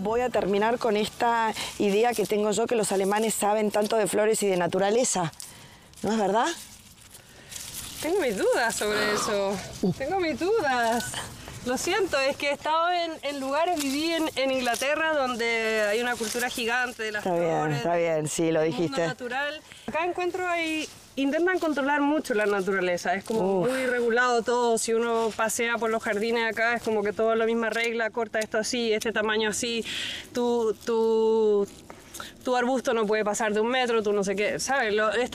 voy a terminar con esta idea que tengo yo, que los alemanes saben tanto de flores y de naturaleza. ¿No es verdad? Tengo mis dudas sobre eso. Tengo mis dudas. Lo siento, es que he estado en lugares, viví en Inglaterra, donde hay una cultura gigante de las flores. Está bien, sí, lo dijiste. Mundo natural. Acá encuentro ahí, intentan controlar mucho la naturaleza, es como muy regulado todo. Si uno pasea por los jardines acá, es como que todo es la misma regla, corta esto así, este tamaño así, tu arbusto no puede pasar de 1 metro, tú no sé qué, ¿sabes?